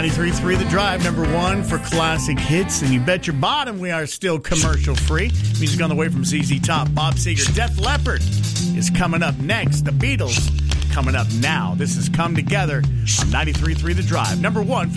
93.3 The Drive, number one for classic hits. And you bet your bottom we are still commercial-free. Music on the way from ZZ Top, Bob Seger. Def Leppard is coming up next. The Beatles coming up now. This is Come Together on 93.3 The Drive, number one.